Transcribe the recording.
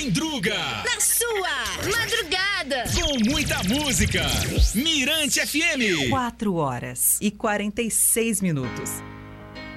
Mendruga. Na sua madrugada. Com muita música. Mirante FM. 4 horas e 46 minutos.